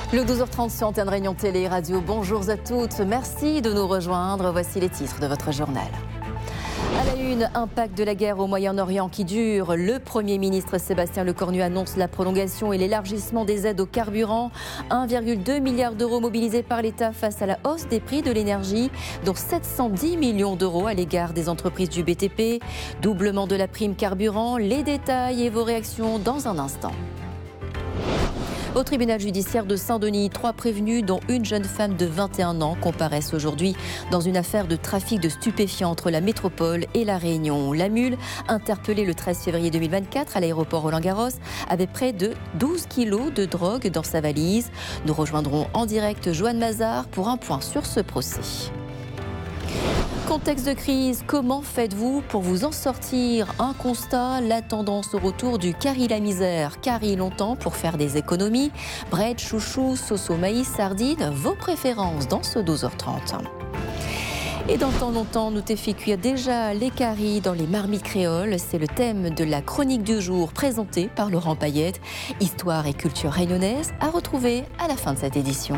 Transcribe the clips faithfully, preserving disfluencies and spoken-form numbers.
Le douze heures trente sur Antenne Réunion Télé et Radio. Bonjour à toutes. Merci de nous rejoindre. Voici les titres de votre journal. À la une, impact de la guerre au Moyen-Orient qui dure. Le Premier ministre Sébastien Lecornu annonce la prolongation et l'élargissement des aides au carburant. un virgule deux milliard d'euros mobilisés par l'État face à la hausse des prix de l'énergie, dont sept cent dix millions d'euros à l'égard des entreprises du B T P. Doublement de la prime carburant. Les détails et vos réactions dans un instant. Au tribunal judiciaire de Saint-Denis, trois prévenus, dont une jeune femme de vingt et un ans, comparaissent aujourd'hui dans une affaire de trafic de stupéfiants entre la métropole et la Réunion. La mule, interpellée le treize février deux mille vingt-quatre à l'aéroport Roland-Garros, avait près de douze kilos de drogue dans sa valise. Nous rejoindrons en direct Joanne Mazard pour un point sur ce procès. Contexte de crise, comment faites-vous pour vous en sortir? Un constat, la tendance au retour du carry la misère. Carry longtemps pour faire des économies. Bread, chouchou, sauce au maïs, sardines, vos préférences dans ce douze heures trente. Et dans le temps longtemps, nous t'ai fait cuire déjà les caries dans les marmites créoles. C'est le thème de la chronique du jour présentée par Laurent Payette. Histoire et culture réunionnaise à retrouver à la fin de cette édition.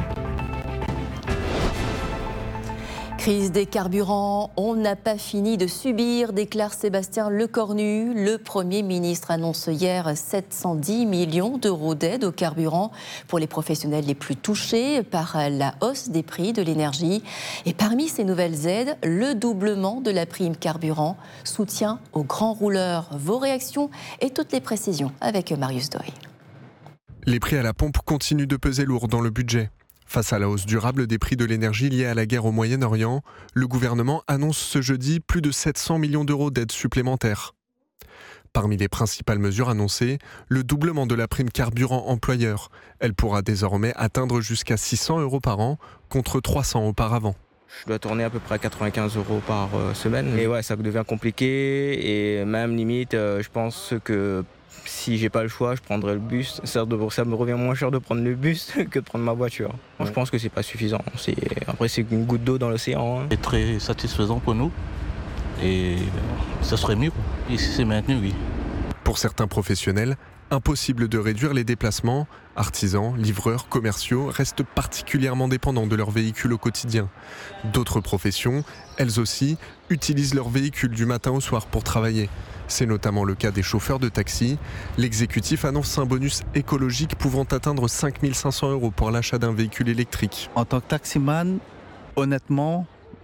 Crise des carburants, on n'a pas fini de subir, déclare Sébastien Lecornu. Le Premier ministre annonce hier sept cent dix millions d'euros d'aide aux carburants pour les professionnels les plus touchés par la hausse des prix de l'énergie. Et parmi ces nouvelles aides, le doublement de la prime carburant, soutien aux grands rouleurs. Vos réactions et toutes les précisions avec Marius Doy. Les prix à la pompe continuent de peser lourd dans le budget. Face à la hausse durable des prix de l'énergie liée à la guerre au Moyen-Orient, le gouvernement annonce ce jeudi plus de sept cents millions d'euros d'aides supplémentaires. Parmi les principales mesures annoncées, le doublement de la prime carburant employeur. Elle pourra désormais atteindre jusqu'à six cents euros par an, contre trois cents auparavant. Je dois tourner à peu près à quatre-vingt-quinze euros par semaine. Et ouais, ça devient compliqué. Et même limite, je pense que si j'ai pas le choix, je prendrai le bus. Ça, ça me revient moins cher de prendre le bus que de prendre ma voiture. Ouais. Je pense que c'est pas suffisant. C'est... Après, c'est une goutte d'eau dans l'océan. Hein. C'est très satisfaisant pour nous. Et ça serait mieux. Et si c'est maintenu, oui. Pour certains professionnels, impossible de réduire les déplacements. Artisans, livreurs, commerciaux restent particulièrement dépendants de leur véhicule au quotidien. D'autres professions, elles aussi, utilisent leur véhicule du matin au soir pour travailler. C'est notamment le cas des chauffeurs de taxi. L'exécutif annonce un bonus écologique pouvant atteindre cinq mille cinq cents euros pour l'achat d'un véhicule électrique. En tant que taximan, honnêtement,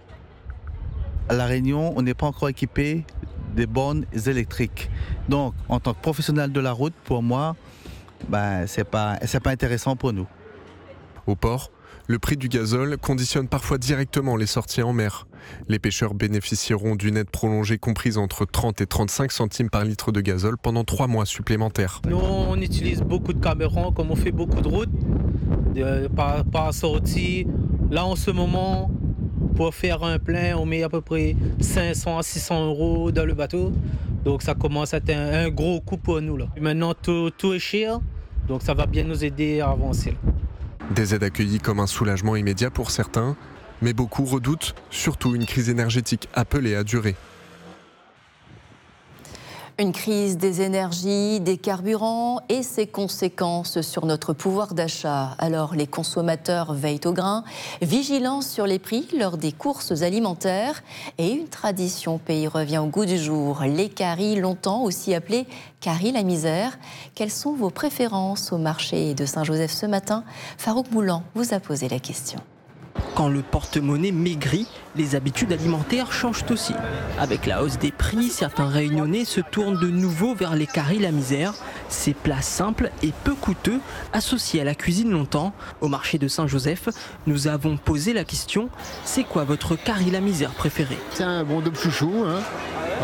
à La Réunion, on n'est pas encore équipé des bornes électriques. Donc, en tant que professionnel de la route, pour moi, ben, c'est pas, c'est pas intéressant pour nous. Au port, le prix du gazole conditionne parfois directement les sorties en mer. Les pêcheurs bénéficieront d'une aide prolongée comprise entre trente et trente-cinq centimes par litre de gazole pendant trois mois supplémentaires. Nous, on utilise beaucoup de carburant, comme on fait beaucoup de routes, de, par, par sortie. Là, en ce moment, pour faire un plein, on met à peu près cinq cents à six cents euros dans le bateau. Donc ça commence à être un, un gros coup pour nous. Là. Maintenant, tout, tout est cher, donc ça va bien nous aider à avancer. Là. Des aides accueillies comme un soulagement immédiat pour certains, mais beaucoup redoutent surtout une crise énergétique appelée à durer. Une crise des énergies, des carburants et ses conséquences sur notre pouvoir d'achat. Alors les consommateurs veillent au grain, vigilance sur les prix lors des courses alimentaires et une tradition pays revient au goût du jour. Les caries, longtemps aussi appelées caries la misère. Quelles sont vos préférences au marché de Saint-Joseph ce matin? Farouk Moulan vous a posé la question. Quand le porte-monnaie maigrit, les habitudes alimentaires changent aussi. Avec la hausse des prix, certains Réunionnais se tournent de nouveau vers les caries la misère. Ces plats simples et peu coûteux, associés à la cuisine longtemps. Au marché de Saint-Joseph, nous avons posé la question, c'est quoi votre carie la misère préférée? C'est un bon de chouchou, hein.